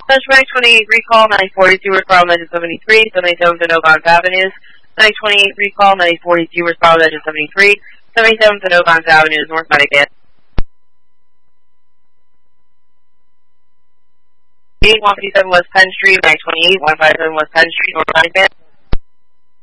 Benchmark 28 recall, 942 westbound Legend 73, 77th and Oakland Avenues. 928 recall, 942 westbound Legend 73, 77th and Oakland Avenues, North Medicaid. 157 West Penn Street, 928, 157 West Penn Street, North Medicaid.